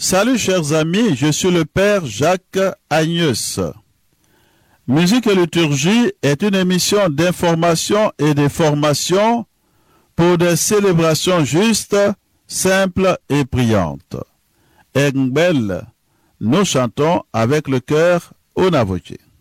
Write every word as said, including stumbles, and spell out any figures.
Salut chers amis, je suis le Père Jacques Agnès. Musique et liturgie est une émission d'information et de formation pour des célébrations justes, simples et brillantes. Engbel, nous chantons avec le cœur au Navoké.